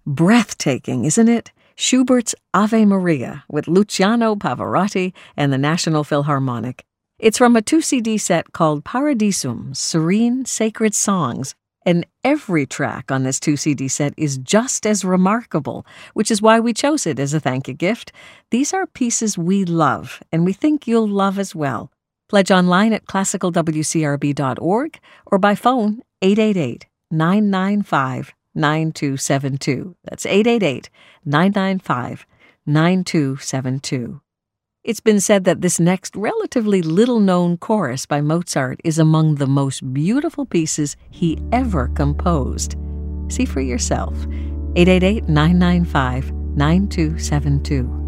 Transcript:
Breathtaking, isn't it? Schubert's Ave Maria with Luciano Pavarotti and the National Philharmonic. It's from a 2-CD set called Paradisum, Serene Sacred Songs, and every track on this 2-CD set is just as remarkable, which is why we chose it as a thank you gift. These are pieces we love, and we think you'll love as well. Pledge online at classicalwcrb.org or by phone 888-995-9272. That's 888-995-9272. It's been said that this next relatively little-known chorus by Mozart is among the most beautiful pieces he ever composed. See for yourself. 888-995-9272.